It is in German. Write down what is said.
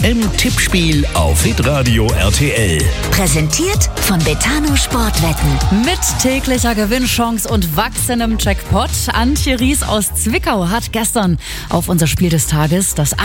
im Tippspiel auf Hitradio RTL. Präsentiert von Betano Sportwetten. Mit täglicher Gewinnchance und wachsendem Jackpot. Antje Ries aus Zwickau hat gestern auf unser Spiel des Tages das